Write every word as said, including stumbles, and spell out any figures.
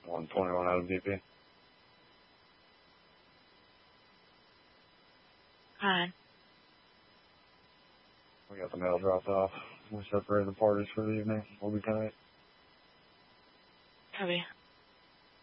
one twenty-one out of B P. Hi. We got the mail dropped off. We separated the parties for the evening. We'll be tonight. Copy.